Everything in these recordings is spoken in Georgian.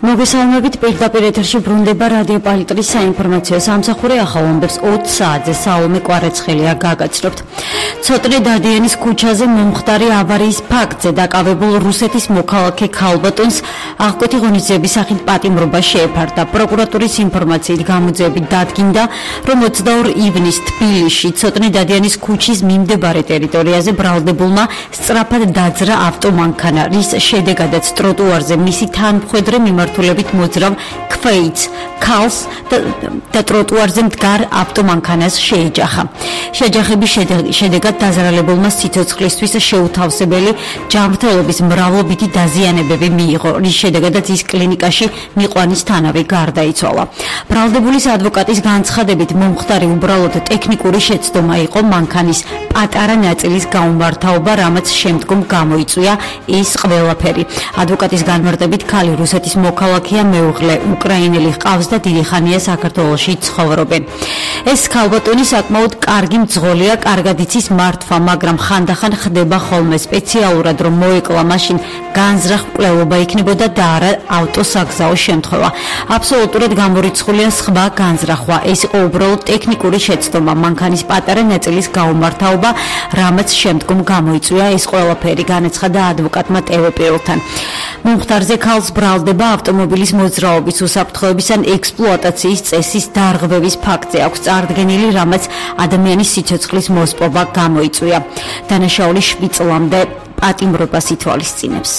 მოგესალმებით პირდაპირ ეთერში ბრუნდება რადიო პალიტრის საინფორმაციო სამსახური ახალ ამბებს 20 საათზე საულმე კვარაცხელია გაგაცნობთ. ცოტნე დადიანის ქუჩაზე მომხდარი ავარიის ფაქტზე დაკავებულ რუსეთის მოქალაქე ქალბატონს აღკვეთი ღონისძიების სახით პატიმრობა შეეფარდა. პროკურატურის ინფორმაციით გამოძიებით დადგინდა, რომ 22 ივნისს თბილისში ცოტნე დადიანის ქუჩის მიმდებარე ტერიტორიაზე ბრალდებულმა სწრაფად დაძრა ავტომანქანა, რის შედეგადაც ტროტუარზე მისი თანმხვედრე მიმართულებით მოძრავ ქვეითს ქალს და ტროტუარზე მდგარ ავტომანქანას შეეჯახა. შეჯახების შედეგად დაზარალებულმა სიცოცხლისთვის შეუთავსებელი ჯანმრთელობის მრავლობითი დაზიანებები მიიღო, რის შედეგადაც ის კლინიკაში მიყვანის თანავე გარდაიცვალა. ბრალდებულის ადვოკატის განცხადებით მომხდარი უბრალოდ ტექნიკური შეცდომა იყო მანქანის პატარა ნაწილის გაუმართავობა, რამაც შემდგომ გამოიწვია ეს ყველაფერი. ადვოკატის განმარტებით ქალი რუსეთის მოქალაქეა, მეუღლე უკრაინელი ჰყავს და დიდი ხანია საქართველოში ცხოვრობენ. ეს ქალბატონი საკმაოდ კარგი მძღოლია, კარგად იცის მართვა, მაგრამ ხანდახან ხდება ხოლმე სპეციალურად რომ მოეკლა მაშინ განზრახ მკვლელობა იქნებოდა და არა ავტოსაგზაო შემთხვევა. აბსოლუტურად გამორიცხულია სხვა განზრახვა. ეს იყო უბრალოდ ტექნიკური შეცდომა, მანქანის პატარა ნაწილის გაუმართავობა, რამაც შემდგომ გამოიწვია ეს ყველაფერი, განაცხადა ადვოკატმა ტელეპიროლთან. მომხდარზე ქალს ბრალდება ავტომობილის მოძრაობის უსაფრთხოების ან ექსპლუატაციის წესის დარღვევის ფაქტზე აქვს წარდგენილი, რამაც ადამიანის სიცოცხლის მოსპობა გამოიწვია. დანაშაული 7 წლამდე პატიმრობას ითვალისწინებს.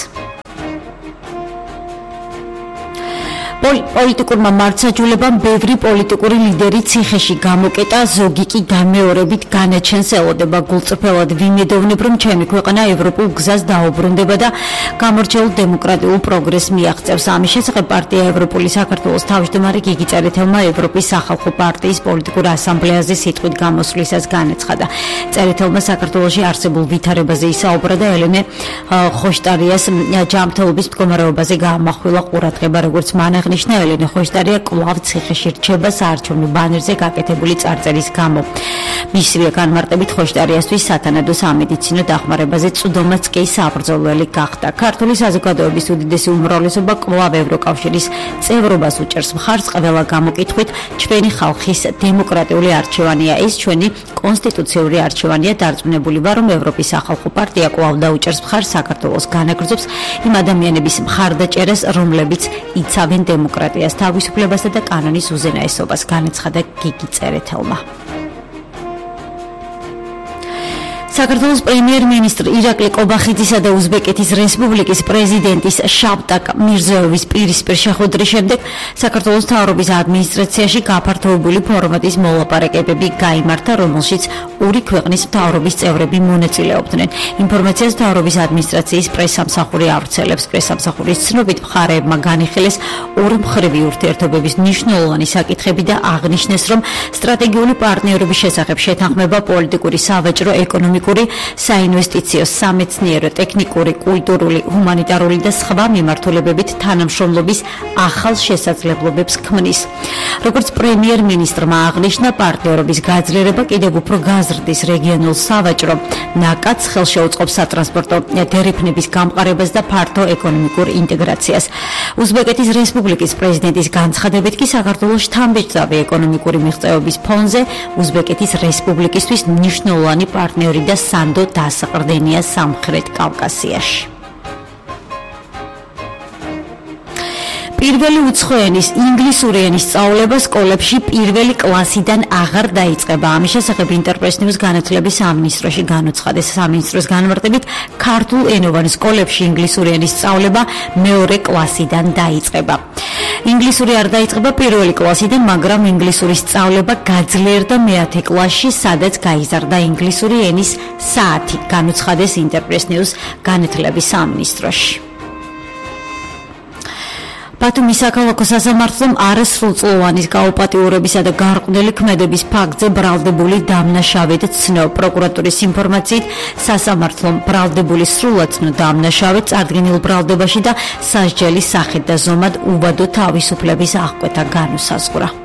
პოლიტიკურმა მართსაჯულებამ ბევრი პოლიტიკური ლიდერი ციხეში გამოკეტა, ზოგი კი გამეორებით განაჩენს ელოდება. გულწრფელად ვიმედოვნებ, რომ ჩემი ქვეყანა ევროპულ გზას დაუბრუნდება და გამორჩეულ დემოკრატიულ პროგრესს მიაღწევს. ამის შესახებ პარტია ევროპული საქართველოს თავმჯდომარე გიგი წერეთელმა ევროპის სახალხო პარტიის პოლიტიკურ ასამბლეაზე სიტყვით გამოსვლისას განაცხადა. წერეთელმა საქართველოში არსებულ ვითარებაზე ისაუბრა და ელენე ხოშტარიას ჯანმრთელობის მდგომარეობაზე გაამახვილა ყურადღება, როგორც მან აღნიშნა, ელენე ხოშტარია კვლავ ციხეში რჩება საარჩევნო ბანერზე გაკეთებული წარწერის გამო. მისივე განმარტებით ხოშტარიასთვის სათანადო სამედიცინო დახმარებაზე წვდომაც კი საბრძოლველი გახდა. ქართული საზოგადოების უდიდესი უმრავლესობა კვლავ ევროკავშირის წევრობას უჭერს მხარს ყველა გამოკითხვით. ჩვენი ხალხის დემოკრატიული არჩევანია ეს, ჩვენი კონსტიტუციური არჩევანია. დარწმუნებული ვარ, რომ ევროპის სახალხო პარტია კვლავ დაუჭერს მხარს საქართველოს განაგრძობს იმ ადამიანების მხარდაჭერას, რომლებიც იცავენ დემოკრატიას, თავისუფლებასა და კანონის უზენაესობას, განაცხადა გიგი წერეთელმა. საქართველოს პრემიერ-მინისტრი ირაკლი კობახიძისა და უზბეკეთის რესპუბლიკის პრეზიდენტის შავტაკ მირზოევის პირისპირ შეხვედრის შემდეგ საქართველოს მთავრობის ადმინისტრაციაში გაფართოებული ფორმატის მოლაპარაკებები გაიმართა, რომელშიც ორი ქვეყნის მთავრობის წევრები მონაწილეობდნენ. ინფორმაციას მთავრობის ადმინისტრაციის პრესსამსახური ავრცელებს. პრესსამსახურის ცნობით მხარეებმა განიხილეს ორმხრივი ურთიერთობების მნიშვნელოვანი საკითხები და აღნიშნეს, რომ სტრატეგიული პარტნიორობის შესახებ შეთანხმება პოლიტიკური, სავაჭრო, ეკონომიკური, საინვესტიციო, სამეცნიერო, ტექნიკური, კულტურული, ჰუმანიტარული და სხვა მიმართულებებით თანამშრომლობის ახალ შესაძლებლობებს ქმნის. როგორც პრემიერ-მინისტრმა აღნიშნა, პარტნიორობის გაძლიერება კიდევ უფრო გაზრდის რეგიონულ სავაჭრო ნაკადს, ხელშეუწყობს სატრანსპორტო დერიფნების გამყარებას და ფართო ეკონომიკურ ინტეგრაციას. უზბეკეთის რესპუბლიკის პრეზიდენტის განცხადებით კი საქართველოს შთამბეჭდავი ეკონომიკური მიღწევების ფონზე უზბეკეთის რესპუბლიკისთვის მნიშვნელოვანი პარტნიორი და სანდო დასაყრდენია სამხრეთ კავკასიაში. პირველი უცხო ენის ინგლისური ენის სწავლება სკოლებში პირველი კლასიდან აღარ დაიწყება. ამის შესახებ ინტერპრეს ნიუს განათლების სამინისტროში განუცხადეს. სამინისტროს განმარტებით, ქართულ ენოვან სკოლებში ინგლისური ენის სწავლება მეორე კლასიდან დაიწყება. ინგლისური არ დაიწყება პირველი კლასიდან, მაგრამ ინგლისურის სწავლება გაძლიერდა მეათე კლასში, სადაც გაიზარდა ინგლისური ენის საათი, განუცხადეს ინტერპრეს ნიუს განათლების სამინისტროში. ბათუმის საქალაქო სასამართლომ არასრულწლოვანის გაუპატიურებისა და გარყვნილი ქმედების ფაქტზე ბრალდებული დამნაშავედ ცნო. პროკურატურის ინფორმაციით, სასამართლომ ბრალდებული სრულად ცნო დამნაშავედ წარდგენილ ბრალდებაში და სასჯელის სახით და ზომად უბადო თავისუფლების აღკვეთა განუსაზღვრა.